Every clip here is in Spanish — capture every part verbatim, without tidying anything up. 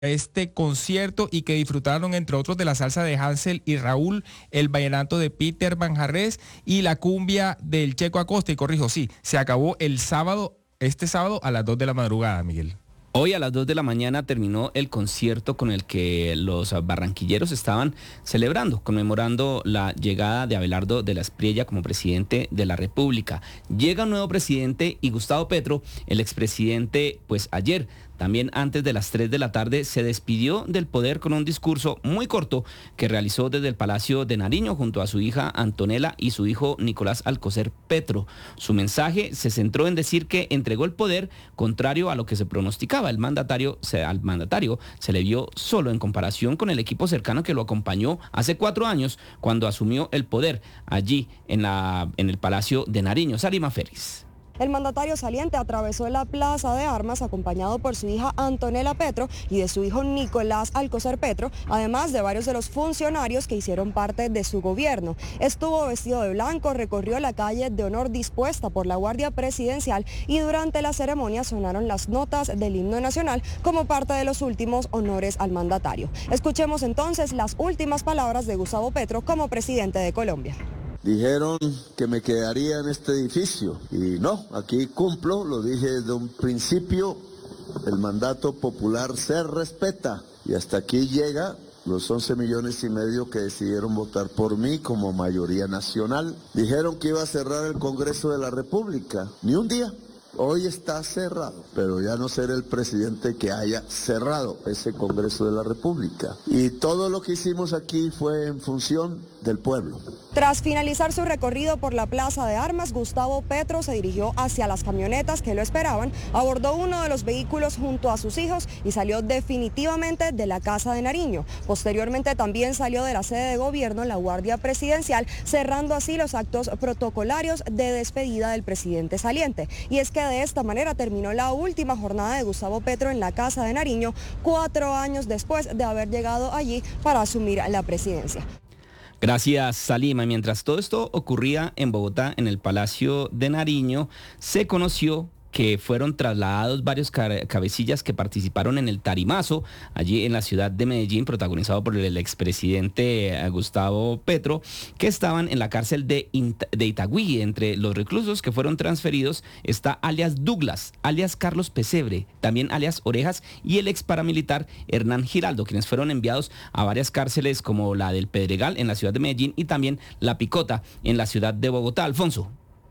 este concierto y que disfrutaron entre otros de la salsa de Hansel y Raúl, el vallenato de Peter Manjarrés y la cumbia del Checo Acosta. Y corrijo, sí, se acabó el sábado, este sábado a las dos de la madrugada, Miguel. Hoy a las dos de la mañana terminó el concierto con el que los barranquilleros estaban celebrando, conmemorando la llegada de Abelardo de la Espriella como presidente de la República. Llega un nuevo presidente y Gustavo Petro, el expresidente, pues ayer, también antes de las tres de la tarde, se despidió del poder con un discurso muy corto que realizó desde el Palacio de Nariño junto a su hija Antonella y su hijo Nicolás Alcocer Petro. Su mensaje se centró en decir que entregó el poder contrario a lo que se pronosticaba. El mandatario, se, al mandatario se le vio solo en comparación con el equipo cercano que lo acompañó hace cuatro años cuando asumió el poder allí en, la, en el Palacio de Nariño. Salima Félix. El mandatario saliente atravesó la Plaza de Armas acompañado por su hija Antonella Petro y de su hijo Nicolás Alcocer Petro, además de varios de los funcionarios que hicieron parte de su gobierno. Estuvo vestido de blanco, recorrió la calle de honor dispuesta por la Guardia Presidencial y durante la ceremonia sonaron las notas del himno nacional como parte de los últimos honores al mandatario. Escuchemos entonces las últimas palabras de Gustavo Petro como presidente de Colombia. Dijeron que me quedaría en este edificio y no, aquí cumplo, lo dije desde un principio, el mandato popular se respeta y hasta aquí llega los once millones y medio que decidieron votar por mí como mayoría nacional. Dijeron que iba a cerrar el Congreso de la República, ni un día. Hoy está cerrado, pero ya no seré el presidente que haya cerrado ese Congreso de la República. Y todo lo que hicimos aquí fue en función del pueblo. Tras finalizar su recorrido por la Plaza de Armas, Gustavo Petro se dirigió hacia las camionetas que lo esperaban, abordó uno de los vehículos junto a sus hijos y salió definitivamente de la Casa de Nariño. Posteriormente también salió de la sede de gobierno la Guardia Presidencial, cerrando así los actos protocolarios de despedida del presidente saliente. Y es que de esta manera terminó la última jornada de Gustavo Petro en la Casa de Nariño, cuatro años después de haber llegado allí para asumir la presidencia. Gracias, Salima. Mientras todo esto ocurría en Bogotá, en el Palacio de Nariño, se conoció que fueron trasladados varios cabecillas que participaron en el tarimazo allí en la ciudad de Medellín, protagonizado por el expresidente Gustavo Petro, que estaban en la cárcel de, de Itagüí. Entre los reclusos que fueron transferidos está alias Douglas, alias Carlos Pesebre, también alias Orejas y el ex paramilitar Hernán Giraldo, quienes fueron enviados a varias cárceles como la del Pedregal en la ciudad de Medellín y también la Picota en la ciudad de Bogotá. Alfonso.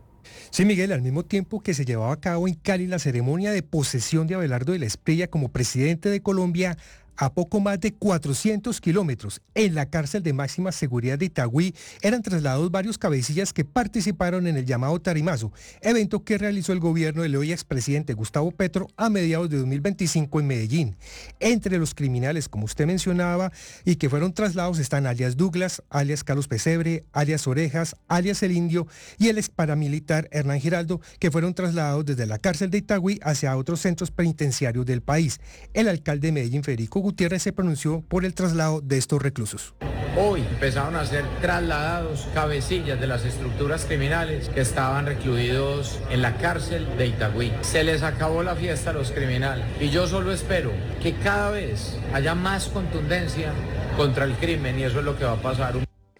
Sí, Miguel, al mismo tiempo que se llevaba a cabo en Cali la ceremonia de posesión de Abelardo de la Espriella como presidente de Colombia, a poco más de cuatrocientos kilómetros, en la cárcel de máxima seguridad de Itagüí, eran trasladados varios cabecillas que participaron en el llamado tarimazo, evento que realizó el gobierno del hoy expresidente Gustavo Petro a mediados de dos mil veinticinco en Medellín. Entre los criminales, como usted mencionaba, y que fueron trasladados están alias Douglas, alias Carlos Pesebre, alias Orejas, alias El Indio y el ex paramilitar Hernán Giraldo, que fueron trasladados desde la cárcel de Itagüí hacia otros centros penitenciarios del país. El alcalde de Medellín, Federico Gutiérrez, se pronunció por el traslado de estos reclusos. Hoy empezaron a ser trasladados cabecillas de las estructuras criminales que estaban recluidos en la cárcel de Itagüí. Se les acabó la fiesta a los criminales y yo solo espero que cada vez haya más contundencia contra el crimen y eso es lo que va a pasar.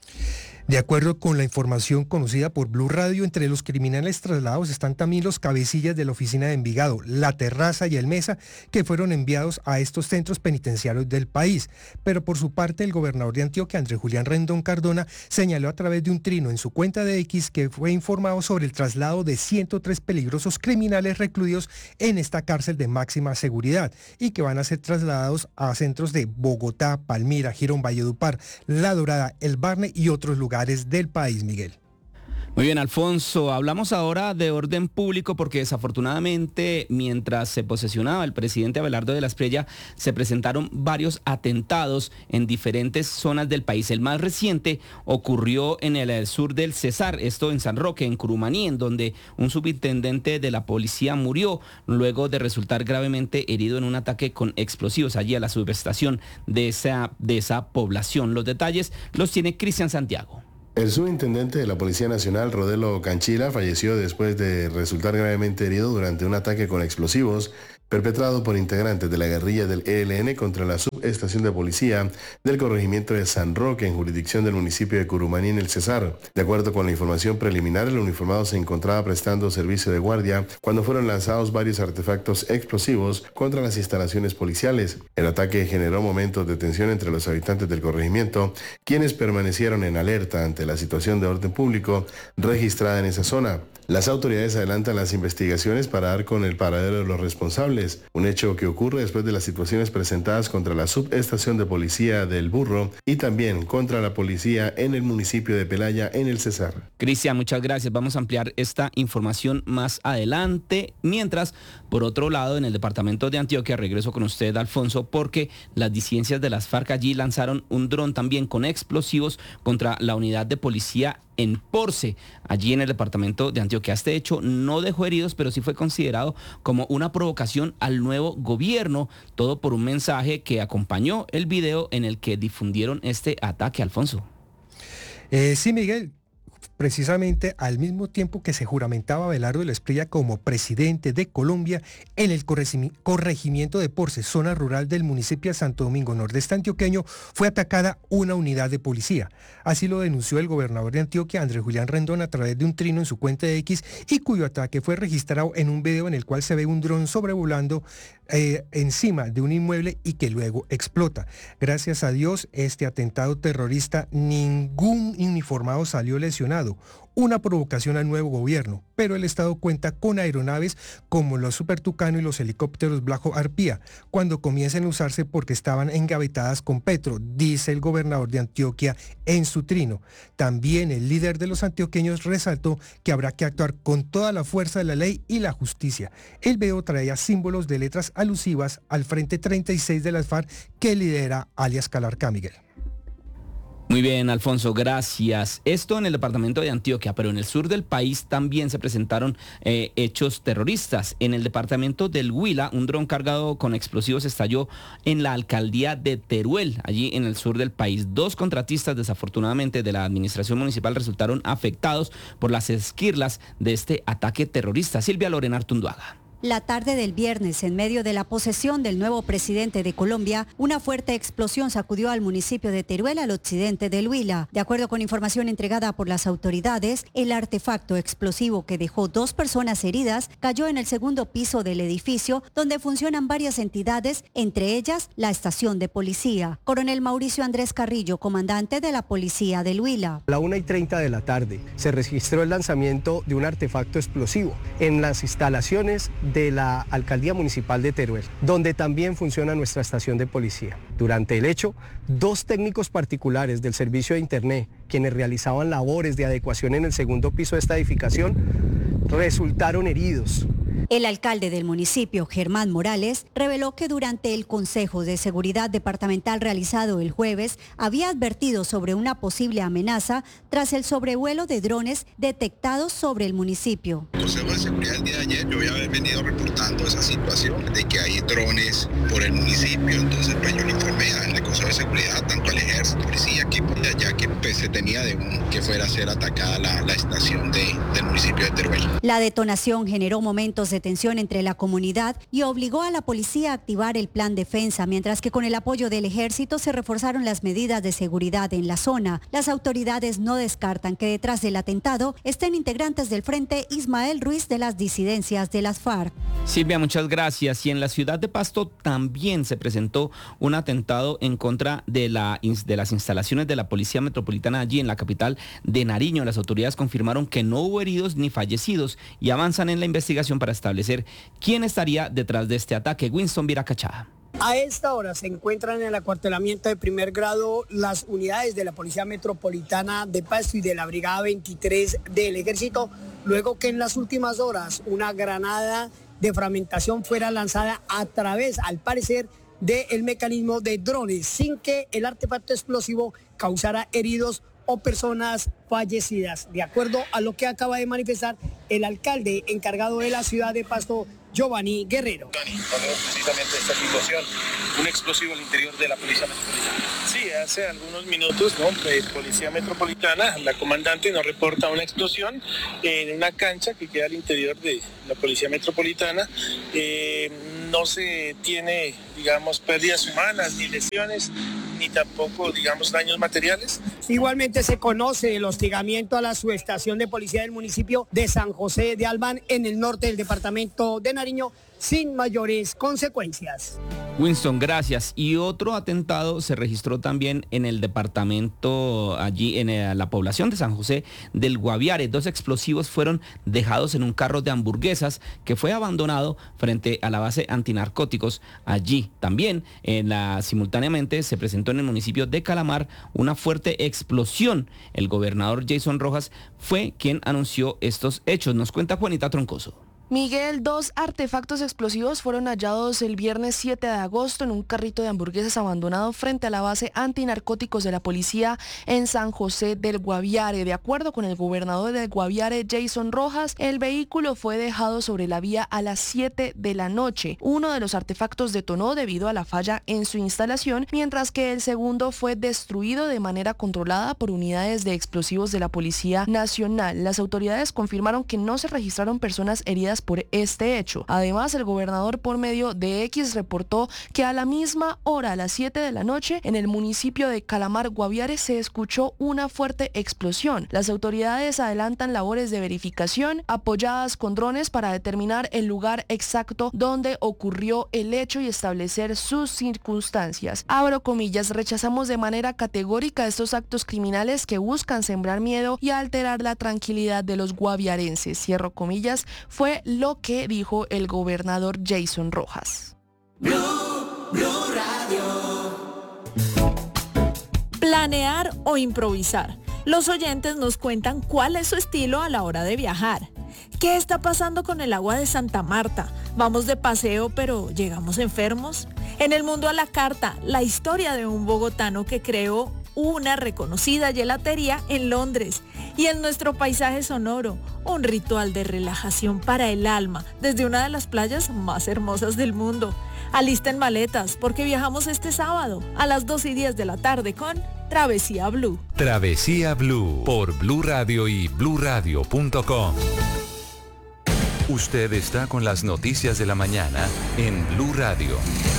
De acuerdo con la información conocida por Blue Radio, entre los criminales trasladados están también los cabecillas de la oficina de Envigado, La Terraza y El Mesa, que fueron enviados a estos centros penitenciarios del país. Pero por su parte, el gobernador de Antioquia, Andrés Julián Rendón Cardona, señaló a través de un trino en su cuenta de X que fue informado sobre el traslado de ciento tres peligrosos criminales recluidos en esta cárcel de máxima seguridad y que van a ser trasladados a centros de Bogotá, Palmira, Girón, Valledupar, La Dorada, El Barne y otros lugares del país, Miguel. Muy bien, Alfonso, hablamos ahora de orden público porque desafortunadamente mientras se posesionaba el presidente Abelardo de la Espriella se presentaron varios atentados en diferentes zonas del país. El más reciente ocurrió en el sur del Cesar, esto en San Roque, en Curumaní, en donde un subintendente de la policía murió luego de resultar gravemente herido en un ataque con explosivos allí a la subestación de esa, de esa población. Los detalles los tiene Cristian Santiago. El subintendente de la Policía Nacional, Rodelo Canchila, falleció después de resultar gravemente herido durante un ataque con explosivos perpetrado por integrantes de la guerrilla del E L N contra la subestación de policía del corregimiento de San Roque en jurisdicción del municipio de Curumaní en el Cesar. De acuerdo con la información preliminar, el uniformado se encontraba prestando servicio de guardia cuando fueron lanzados varios artefactos explosivos contra las instalaciones policiales. El ataque generó momentos de tensión entre los habitantes del corregimiento, quienes permanecieron en alerta ante la situación de orden público registrada en esa zona. Las autoridades adelantan las investigaciones para dar con el paradero de los responsables, un hecho que ocurre después de las situaciones presentadas contra la subestación de policía del Burro y también contra la policía en el municipio de Pelaya, en el Cesar. Cristian, muchas gracias. Vamos a ampliar esta información más adelante. Mientras, por otro lado, en el departamento de Antioquia, regreso con usted, Alfonso, porque las disidencias de las FARC allí lanzaron un dron también con explosivos contra la unidad de policía en Porce, allí en el departamento de Antioquia. Este hecho no dejó heridos, pero sí fue considerado como una provocación al nuevo gobierno, todo por un mensaje que acompañó el video en el que difundieron este ataque, Alfonso. Eh, sí, Miguel. Precisamente al mismo tiempo que se juramentaba Abelardo de la Espriella como presidente de Colombia, en el corregimiento de Porce, zona rural del municipio de Santo Domingo, nordeste antioqueño, fue atacada una unidad de policía. Así lo denunció el gobernador de Antioquia, Andrés Julián Rendón, a través de un trino en su cuenta de X, y cuyo ataque fue registrado en un video en el cual se ve un dron sobrevolando eh, encima de un inmueble y que luego explota. Gracias a Dios, este atentado terrorista, ningún uniformado salió lesionado. Una provocación al nuevo gobierno, pero el Estado cuenta con aeronaves como los Super Tucano y los helicópteros Black Hawk Arpía, cuando comiencen a usarse porque estaban engavetadas con Petro, dice el gobernador de Antioquia en su trino. También el líder de los antioqueños resaltó que habrá que actuar con toda la fuerza de la ley y la justicia. El video traía símbolos de letras alusivas al Frente treinta y seis de las FARC que lidera alias Calarcá, Miguel. Muy bien, Alfonso, gracias. Esto en el departamento de Antioquia, pero en el sur del país también se presentaron eh, hechos terroristas. En el departamento del Huila, un dron cargado con explosivos estalló en la alcaldía de Teruel, allí en el sur del país. Dos contratistas, desafortunadamente, de la administración municipal resultaron afectados por las esquirlas de este ataque terrorista. Silvia Lorena Artunduaga. La tarde del viernes, en medio de la posesión del nuevo presidente de Colombia, una fuerte explosión sacudió al municipio de Teruel, al occidente del Huila. De acuerdo con información entregada por las autoridades, el artefacto explosivo que dejó dos personas heridas cayó en el segundo piso del edificio, donde funcionan varias entidades, entre ellas la estación de policía. Coronel Mauricio Andrés Carrillo, comandante de la policía del Huila. A la una y treinta de la tarde se registró el lanzamiento de un artefacto explosivo en las instalaciones de la Alcaldía Municipal de Teruel, donde también funciona nuestra estación de policía. Durante el hecho, dos técnicos particulares del servicio de Internet, quienes realizaban labores de adecuación en el segundo piso de esta edificación, resultaron heridos. El alcalde del municipio, Germán Morales, reveló que durante el Consejo de Seguridad Departamental realizado el jueves, había advertido sobre una posible amenaza tras el sobrevuelo de drones detectados sobre el municipio. El Consejo de Seguridad el día de ayer, yo había venido reportando esa situación de que hay drones por el municipio, entonces pues yo le informé al Consejo de Seguridad, tanto al Ejército, Policía, que por allá que pues, se tenía de un, que fuera a ser atacada la, la estación de, del municipio de Teruel. La detonación generó momentos de tensión entre la comunidad y obligó a la policía a activar el plan defensa, mientras que con el apoyo del ejército se reforzaron las medidas de seguridad en la zona. Las autoridades no descartan que detrás del atentado estén integrantes del Frente Ismael Ruiz de las disidencias de las FARC. Silvia, muchas gracias. Y en la ciudad de Pasto también se presentó un atentado en contra de, la, de las instalaciones de la Policía Metropolitana allí en la capital de Nariño. Las autoridades confirmaron que no hubo heridos ni fallecidos y avanzan en la investigación para establecer quién estaría detrás de este ataque. Winston Viracachá. A esta hora se encuentran en el acuartelamiento de primer grado las unidades de la Policía Metropolitana de Pasto y de la Brigada veintitrés del Ejército, luego que en las últimas horas una granada de fragmentación fuera lanzada a través, al parecer, del mecanismo de drones, sin que el artefacto explosivo causara heridos o personas fallecidas, de acuerdo a lo que acaba de manifestar el alcalde encargado de la ciudad de Pasto, Giovanni Guerrero. Tenemos precisamente esta situación, un explosivo al interior de la Policía Metropolitana. Sí, hace algunos minutos, ¿no? Eh, Policía Metropolitana, la comandante nos reporta una explosión en una cancha que queda al interior de la Policía Metropolitana. Eh, no se tiene, digamos, pérdidas humanas, ni lesiones, ni tampoco, digamos, daños materiales. Igualmente se conoce el hostigamiento a la subestación de policía del municipio de San José de Albán, en el norte del departamento de Nariño, sin mayores consecuencias. Winston, gracias. Y otro atentado se registró también en el departamento, allí en la población de San José del Guaviare. Dos explosivos fueron dejados en un carro de hamburguesas que fue abandonado frente a la base antinarcóticos allí. También en la, simultáneamente se presentó en el municipio de Calamar una fuerte explosión. El gobernador Jason Rojas fue quien anunció estos hechos. Nos cuenta Juanita Troncoso. Miguel, dos artefactos explosivos fueron hallados el viernes siete de agosto en un carrito de hamburguesas abandonado frente a la base antinarcóticos de la policía en San José del Guaviare. De acuerdo con el gobernador del Guaviare, Jason Rojas, el vehículo fue dejado sobre la vía a las siete de la noche. Uno de los artefactos detonó debido a la falla en su instalación, mientras que el segundo fue destruido de manera controlada por unidades de explosivos de la Policía Nacional. Las autoridades confirmaron que no se registraron personas heridas por este hecho. Además, el gobernador por medio de X reportó que a la misma hora, a las siete de la noche, en el municipio de Calamar, Guaviare, se escuchó una fuerte explosión. Las autoridades adelantan labores de verificación apoyadas con drones para determinar el lugar exacto donde ocurrió el hecho y establecer sus circunstancias. Abro comillas, rechazamos de manera categórica estos actos criminales que buscan sembrar miedo y alterar la tranquilidad de los guaviarenses. Cierro comillas, fue lo que dijo el gobernador Jason Rojas. Blue, Blue Radio. Planear o improvisar. Los oyentes nos cuentan cuál es su estilo a la hora de viajar. ¿Qué está pasando con el agua de Santa Marta? ¿Vamos de paseo pero llegamos enfermos? En el mundo a la carta, la historia de un bogotano que creó una reconocida gelatería en Londres. Y en nuestro paisaje sonoro, un ritual de relajación para el alma desde una de las playas más hermosas del mundo. Alisten maletas porque viajamos este sábado a las dos y diez de la tarde con Travesía Blue. Travesía Blue por Blue Radio y blue radio punto com. Usted está con las noticias de la mañana en Blue Radio.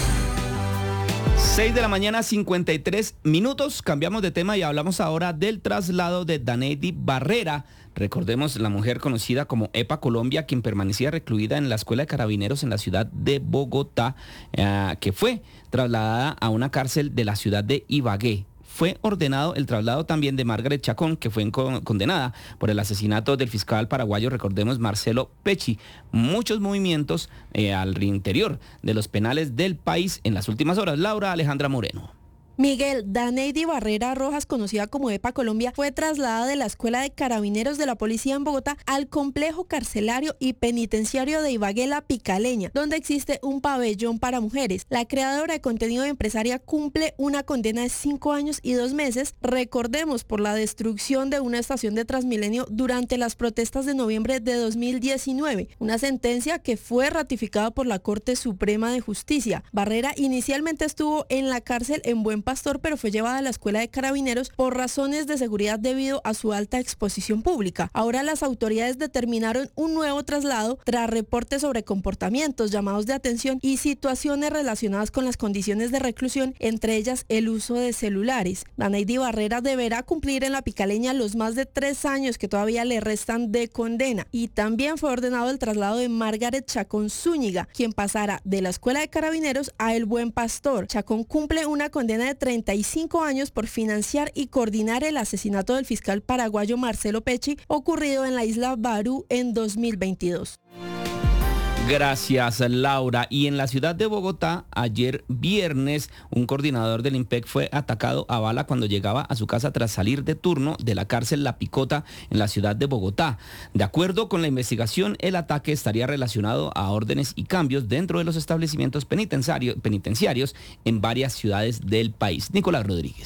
seis de la mañana, cincuenta y tres minutos. Cambiamos de tema y hablamos ahora del traslado de Daneidy Barrera. Recordemos, la mujer conocida como EPA Colombia, quien permanecía recluida en la Escuela de Carabineros en la ciudad de Bogotá, eh, que fue trasladada a una cárcel de la ciudad de Ibagué. Fue ordenado el traslado también de Margaret Chacón, que fue condenada por el asesinato del fiscal paraguayo, recordemos, Marcelo Pecci. Muchos movimientos eh, al interior de los penales del país en las últimas horas. Laura Alejandra Moreno. Miguel, Daneidy Barrera Rojas, conocida como EPA Colombia, fue trasladada de la Escuela de Carabineros de la Policía en Bogotá al complejo carcelario y penitenciario de Ibagué La Picaleña, donde existe un pabellón para mujeres. La creadora de contenido empresaria cumple una condena de cinco años y dos meses, recordemos, por la destrucción de una estación de Transmilenio durante las protestas de noviembre de dos mil diecinueve, una sentencia que fue ratificada por la Corte Suprema de Justicia. Barrera inicialmente estuvo en la cárcel en Buen Pastor, pero fue llevada a la Escuela de Carabineros por razones de seguridad debido a su alta exposición pública. Ahora las autoridades determinaron un nuevo traslado tras reportes sobre comportamientos, llamados de atención y situaciones relacionadas con las condiciones de reclusión, entre ellas el uso de celulares. Daneidy Barrera deberá cumplir en La Picaleña los más de tres años que todavía le restan de condena, y también fue ordenado el traslado de Margaret Chacón Zúñiga, quien pasará de la Escuela de Carabineros a El Buen Pastor. Chacón cumple una condena de treinta y cinco años por financiar y coordinar el asesinato del fiscal paraguayo Marcelo Pecci, ocurrido en la isla Barú en dos mil veintidós. Gracias, Laura. Y en la ciudad de Bogotá, ayer viernes, un coordinador del IMPEC fue atacado a bala cuando llegaba a su casa tras salir de turno de la cárcel La Picota en la ciudad de Bogotá. De acuerdo con la investigación, el ataque estaría relacionado a órdenes y cambios dentro de los establecimientos penitenciarios, penitenciarios en varias ciudades del país. Nicolás Rodríguez.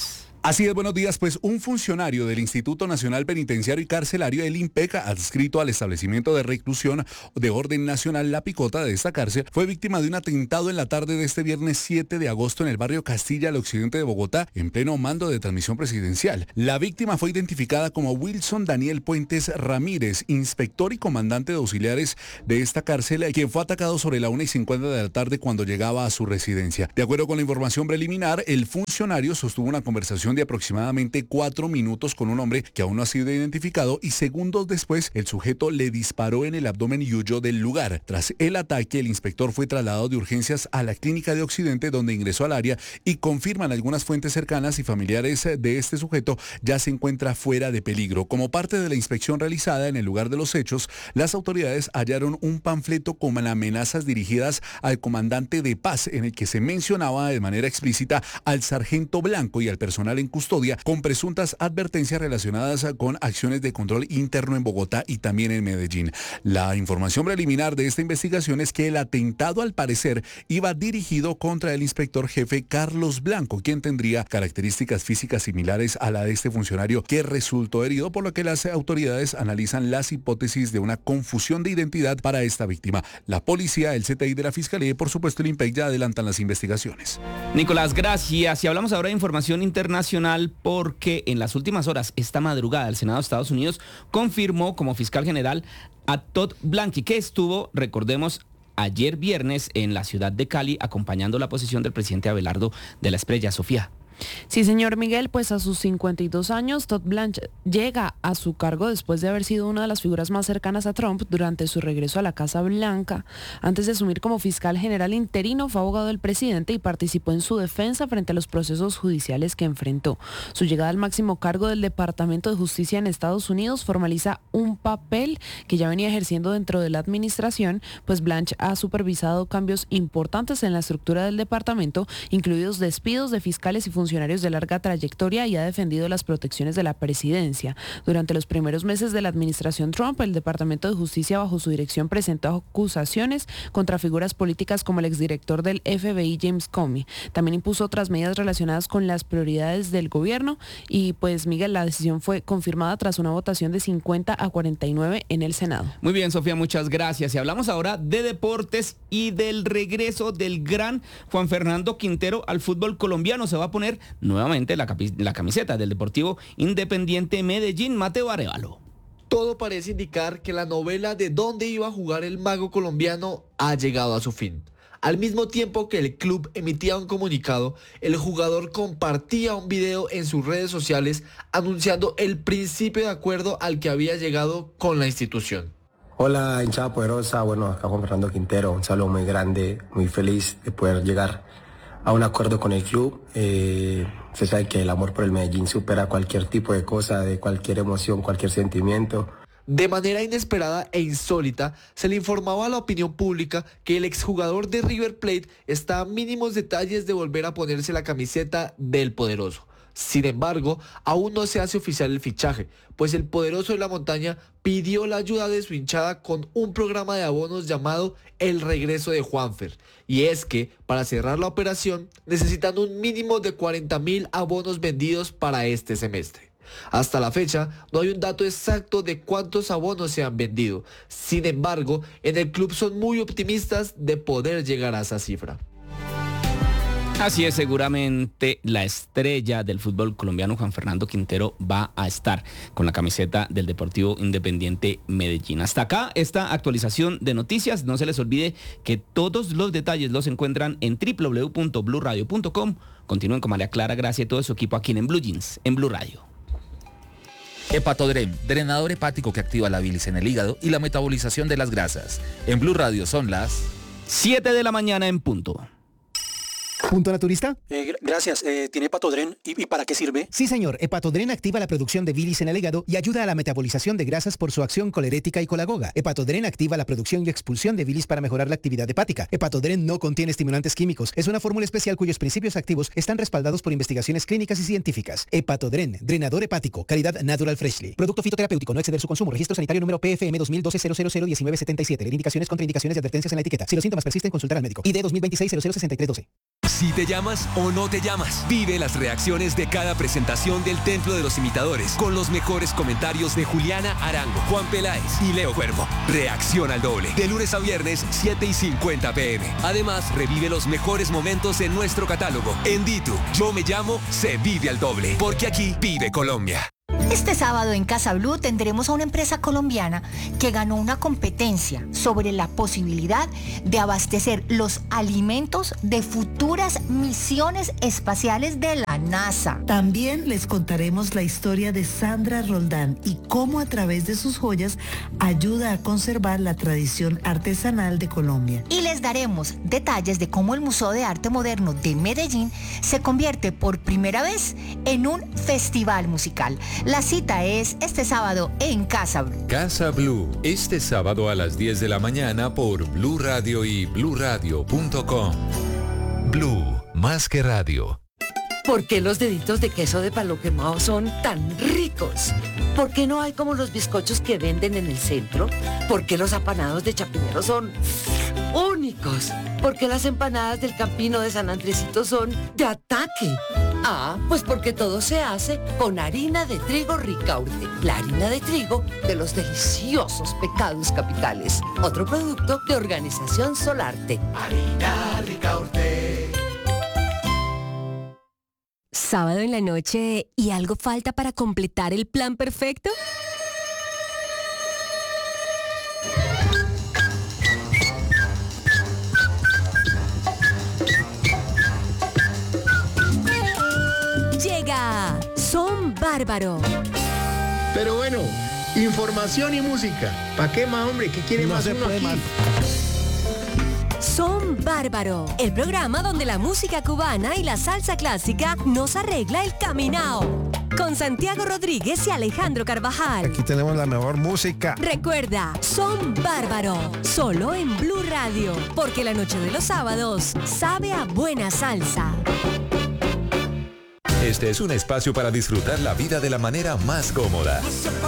Así es, buenos días. Pues un funcionario del Instituto Nacional Penitenciario y Carcelario, el INPEC, adscrito al establecimiento de reclusión de orden nacional La Picota de esta cárcel, fue víctima de un atentado en la tarde de este viernes siete de agosto en el barrio Castilla, al occidente de Bogotá, en pleno mando de transmisión presidencial. La víctima fue identificada como Wilson Daniel Puentes Ramírez, inspector y comandante de auxiliares de esta cárcel, quien fue atacado sobre la una y cincuenta de la tarde cuando llegaba a su residencia. De acuerdo con la información preliminar, el funcionario sostuvo una conversación de aproximadamente cuatro minutos con un hombre que aún no ha sido identificado y segundos después el sujeto le disparó en el abdomen y huyó del lugar. Tras el ataque, el inspector fue trasladado de urgencias a la clínica de Occidente, donde ingresó al área, y confirman algunas fuentes cercanas y familiares de este sujeto ya se encuentra fuera de peligro. Como parte de la inspección realizada en el lugar de los hechos, las autoridades hallaron un panfleto con amenazas dirigidas al comandante de paz, en el que se mencionaba de manera explícita al sargento Blanco y al personal en custodia, con presuntas advertencias relacionadas con acciones de control interno en Bogotá y también en Medellín. La información preliminar de esta investigación es que el atentado, al parecer, iba dirigido contra el inspector jefe Carlos Blanco, quien tendría características físicas similares a la de este funcionario que resultó herido, por lo que las autoridades analizan las hipótesis de una confusión de identidad para esta víctima. La policía, el C T I de la Fiscalía y por supuesto el INPEC ya adelantan las investigaciones. Nicolás, gracias. Y hablamos ahora de información internacional, porque en las últimas horas, esta madrugada, el Senado de Estados Unidos confirmó como fiscal general a Todd Blanche, que estuvo, recordemos, ayer viernes en la ciudad de Cali acompañando la posición del presidente Abelardo de la Espriella. Sofía. Sí, señor Miguel, pues a sus cincuenta y dos años, Todd Blanche llega a su cargo después de haber sido una de las figuras más cercanas a Trump durante su regreso a la Casa Blanca. Antes de asumir como fiscal general interino, fue abogado del presidente y participó en su defensa frente a los procesos judiciales que enfrentó. Su llegada al máximo cargo del Departamento de Justicia en Estados Unidos formaliza un papel que ya venía ejerciendo dentro de la administración, pues Blanche ha supervisado cambios importantes en la estructura del departamento, incluidos despidos de fiscales y funcionarios funcionarios de larga trayectoria, y ha defendido las protecciones de la presidencia. Durante los primeros meses de la administración Trump, el Departamento de Justicia bajo su dirección presentó acusaciones contra figuras políticas como el exdirector del F B I James Comey. También impuso otras medidas relacionadas con las prioridades del gobierno y pues Miguel, la decisión fue confirmada tras una votación de cincuenta a cuarenta y nueve en el Senado. Muy bien, Sofía, muchas gracias. Y hablamos ahora de deportes y del regreso del gran Juan Fernando Quintero al fútbol colombiano. Se va a poner nuevamente la, capi- la camiseta del Deportivo Independiente Medellín. Mateo Arévalo. Todo parece indicar que la novela de dónde iba a jugar el mago colombiano ha llegado a su fin. Al mismo tiempo que el club emitía un comunicado, el jugador compartía un video en sus redes sociales anunciando el principio de acuerdo al que había llegado con la institución. Hola, hinchada poderosa. Bueno, acá Juan Fernando Quintero, un saludo muy grande, muy feliz de poder llegar a un acuerdo con el club. Eh, se sabe que el amor por el Medellín supera cualquier tipo de cosa, de cualquier emoción, cualquier sentimiento. De manera inesperada e insólita, se le informaba a la opinión pública que el exjugador de River Plate está a mínimos detalles de volver a ponerse la camiseta del poderoso. Sin embargo, aún no se hace oficial el fichaje, pues el poderoso de la montaña pidió la ayuda de su hinchada con un programa de abonos llamado El Regreso de Juanfer. Y es que, para cerrar la operación, necesitan un mínimo de cuarenta mil abonos vendidos para este semestre. Hasta la fecha, no hay un dato exacto de cuántos abonos se han vendido. Sin embargo, en el club son muy optimistas de poder llegar a esa cifra. Así es, seguramente la estrella del fútbol colombiano, Juan Fernando Quintero, va a estar con la camiseta del Deportivo Independiente Medellín. Hasta acá esta actualización de noticias. No se les olvide que todos los detalles los encuentran en doble u doble u doble u punto blue radio punto com. Continúen con María Clara Gracia y todo su equipo aquí en Blue Jeans, en Blue Radio. Hepatodren, drenador hepático que activa la bilis en el hígado y la metabolización de las grasas. En Blue Radio son las siete de la mañana en punto. ¿Punto naturista? Eh, gracias. Eh, ¿Tiene Hepatodren? ¿Y, ¿Y para qué sirve? Sí, señor. Hepatodren activa la producción de bilis en el hígado y ayuda a la metabolización de grasas por su acción colerética y colagoga. Hepatodren activa la producción y expulsión de bilis para mejorar la actividad hepática. Hepatodren no contiene estimulantes químicos. Es una fórmula especial cuyos principios activos están respaldados por investigaciones clínicas y científicas. Hepatodren, drenador hepático, calidad Natural Freshly. Producto fitoterapéutico, no exceder su consumo. Registro sanitario número P F M dos mil doce cero cero cero diecinueve setenta y siete. Leer indicaciones, contraindicaciones y advertencias en la etiqueta. Si los síntomas persisten, consultar al médico. I D dos mil veintiséis cero cero sesenta y tres doce. Si te llamas o no te llamas, vive las reacciones de cada presentación del Templo de los Imitadores con los mejores comentarios de Juliana Arango, Juan Peláez y Leo Cuervo. Reacción al doble, de lunes a viernes, siete y cincuenta pm. Además, revive los mejores momentos en nuestro catálogo. En Ditu, Yo Me Llamo, se vive al doble, porque aquí vive Colombia. Este sábado en Casa Blue tendremos a una empresa colombiana que ganó una competencia sobre la posibilidad de abastecer los alimentos de futuras misiones espaciales de la NASA. También les contaremos la historia de Sandra Roldán y cómo a través de sus joyas ayuda a conservar la tradición artesanal de Colombia. Y les daremos detalles de cómo el Museo de Arte Moderno de Medellín se convierte por primera vez en un festival musical. La cita es este sábado en Casa Blue. Casa Blue, este sábado a las diez de la mañana por Blue Radio y blue radio punto com. Blue, más que radio. ¿Por qué los deditos de queso de palo quemado son tan ricos? ¿Por qué no hay como los bizcochos que venden en el centro? ¿Por qué los apanados de Chapinero son únicos? ¿Por qué las empanadas del Campino de San Andresito son de ataque? Ah, pues porque todo se hace con harina de trigo Ricaurte, la harina de trigo de los deliciosos pecados capitales. Otro producto de Organización Solarte. Harina Ricaurte. Sábado en la noche y algo falta para completar el plan perfecto. Llega Son Bárbaro. Pero bueno, información y música. ¿Para qué más, hombre? ¿Qué quiere No más se uno puede aquí? más. Son Bárbaro, el programa donde la música cubana y la salsa clásica nos arregla el caminao. Con Santiago Rodríguez y Alejandro Carvajal. Aquí tenemos la mejor música. Recuerda, Son Bárbaro, solo en Blue Radio, porque la noche de los sábados sabe a buena salsa. Este es un espacio para disfrutar la vida de la manera más cómoda.